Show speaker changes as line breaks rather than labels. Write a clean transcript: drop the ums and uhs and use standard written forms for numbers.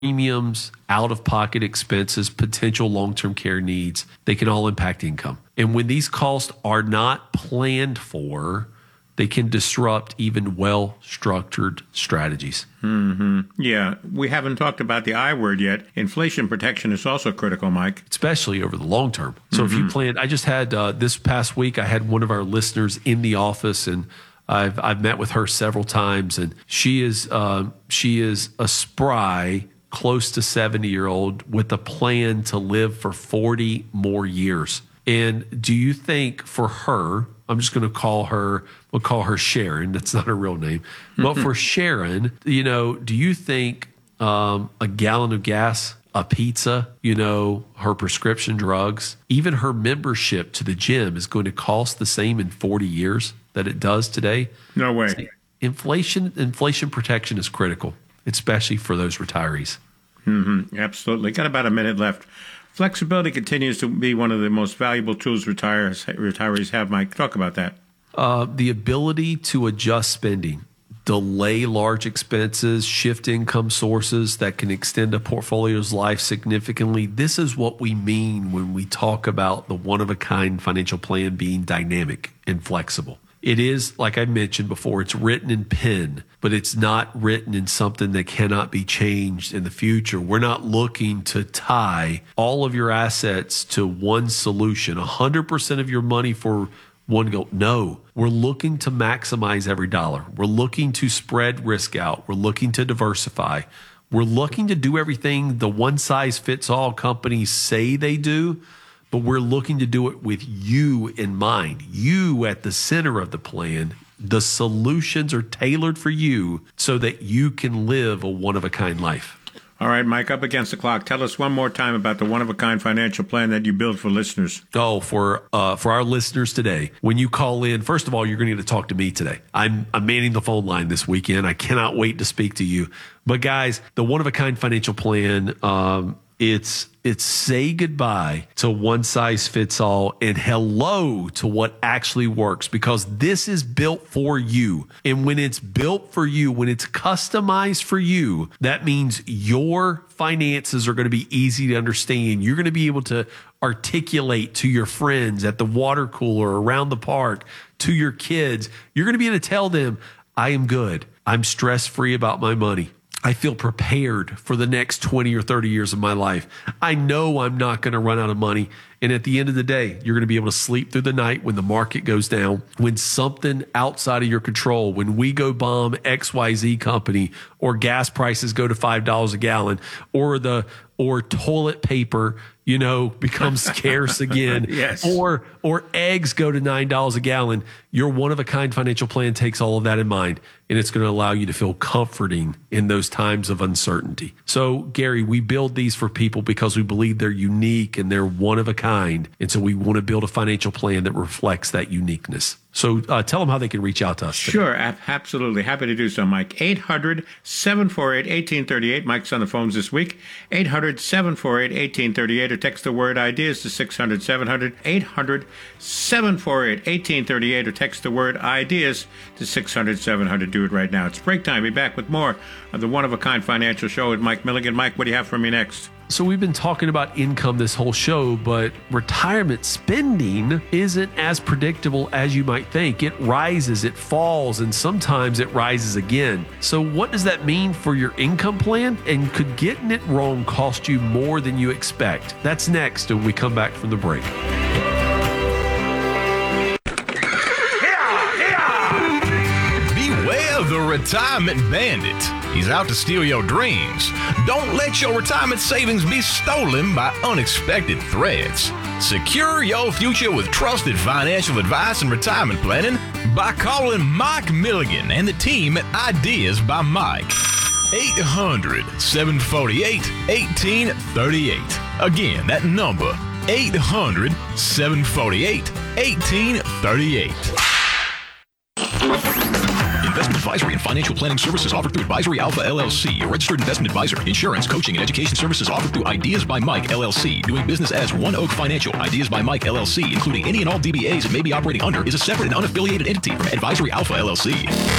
premiums, out-of-pocket expenses, potential long-term care needs, they can all impact income. And when these costs are not planned for, they can disrupt even well-structured strategies.
Yeah, we haven't talked about the I word yet. Inflation protection is also critical, Mike.
Especially over the long term. So if you plan, I just had this past week, I had one of our listeners in the office, and I've met with her several times, and she is a spry, close to 70-year-old with a plan to live for 40 more years. And do you think for her, I'm just going to call her, we'll call her Sharon. That's not her real name. But for Sharon, do you think a gallon of gas, a pizza, her prescription drugs, even her membership to the gym is going to cost the same in 40 years that it does today?
No way.
See, inflation protection is critical, especially for those retarees.
Absolutely. Got about a minute left. Flexibility continues to be one of the most valuable tools retirees have, Mike. Talk about that.
The ability to adjust spending, delay large expenses, shift income sources that can extend a portfolio's life significantly. This is what we mean when we talk about the one-of-a-kind financial plan being dynamic and flexible. It is, like I mentioned before, it's written in pen, but it's not written in something that cannot be changed in the future. We're not looking to tie all of your assets to one solution, 100% of your money for one goal. No, we're looking to maximize every dollar. We're looking to spread risk out. We're looking to diversify. We're looking to do everything the one-size-fits-all companies say they do, but we're looking to do it with you in mind, you at the center of the plan. The solutions are tailored for you so that you can live a one-of-a-kind life.
All right, Mike, up against the clock. Tell us one more time about the one-of-a-kind financial plan that you build for listeners.
Oh, for our listeners today, when you call in, first of all, you're going to get to talk to me today. I'm manning the phone line this weekend. I cannot wait to speak to you. But guys, the one-of-a-kind financial plan, it's say goodbye to one size fits all and hello to what actually works, because this is built for you. And when it's built for you, when it's customized for you, that means your finances are going to be easy to understand. You're going to be able to articulate to your friends at the water cooler, around the park, to your kids. You're going to be able to tell them, I am good. I'm stress-free about my money. I feel prepared for the next 20 or 30 years of my life. I know I'm not going to run out of money. And at the end of the day, you're going to be able to sleep through the night when the market goes down, when something outside of your control, when we go bomb XYZ company, or gas prices go to $5 a gallon, or toilet paper, becomes scarce again.
Yes.
Or eggs go to $9 a gallon. Your one-of-a-kind financial plan takes all of that in mind, and it's going to allow you to feel comforting in those times of uncertainty. So, Gary, we build these for people because we believe they're unique and they're one-of-a-kind, and so we want to build a financial plan that reflects that uniqueness. So tell them how they can reach out to us today.
Sure, absolutely. Happy to do so, Mike. 800-748-1838. Mike's on the phones this week. 800-748-1838, or text the word ideas to 600-700. 800-748-1838, or text the word ideas to 600-700. Do it right now. It's break time. Be back with more of the One-of-a-Kind Financial Show with Mike Milligan. Mike, what do you have for me next?
So we've been talking about income this whole show, but retirement spending isn't as predictable as you might think. It rises, it falls, and sometimes it rises again. So what does that mean for your income plan? And could getting it wrong cost you more than you expect? That's next when we come back from the break.
Beware the retirement bandit. He's out to steal your dreams. Don't let your retirement savings be stolen by unexpected threats. Secure your future with trusted financial advice and retirement planning by calling Mike Milligan and the team at Ideas by Mike. 800-748-1838. Again, that number, 800-748-1838. Investment advisory and financial planning services offered through Advisory Alpha LLC, a registered investment advisor. Insurance, coaching, and education services offered through Ideas by Mike LLC. Doing business as One Oak Financial. Ideas by Mike LLC, including any and all DBAs it may be operating under, is a separate and unaffiliated entity from Advisory Alpha LLC.